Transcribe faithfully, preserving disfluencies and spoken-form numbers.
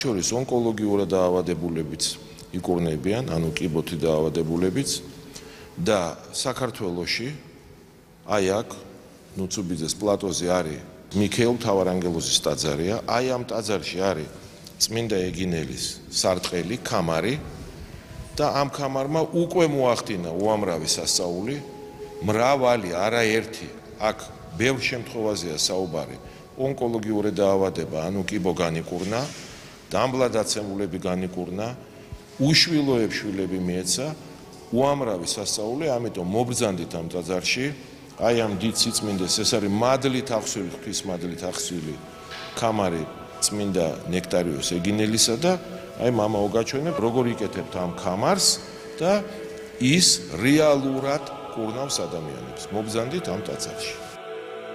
შორის ონკოლოგიურად დაავადებულებიც ikurnebიან, ანუ კიბოთი დაავადებულებიც და საქართველოში აი აქ ნუცუბიძეს პლატოზე არის მიქეილ მთავარანგელოზის ტაძარია, აი ამ ტაძარში არის წმინდა ეგინელის სარტყელი, ქამარი და ამ ქამარმა უკვე მოახდინა უამრავი სასწაული, მრავალი, არაერთი, აქ ბევრ შემთხვევაზეა საუბარი, ონკოლოგიური დაავადება, ანუ კიბო განიკურნა, დამბლადაცემულები განიკურნა, უშვილოებს შვილები მიეცა, უამრავი სასწაული, ამიტომ მობრძანდით ამ ტაძარში, აი ამ დიდ სიწმინდეს, ეს არის მადლით აღსვილი, ღვთის მადლით აღსვილი ქამარი წმინდა ნექტარიოს ეგინელისა და აი მამა ogაჩვენებ, როგორ იკეთებთ ამ ქამარს და ის რეალურად კურნავს ადამიანებს. მობრძანდით ამ ტაძარში.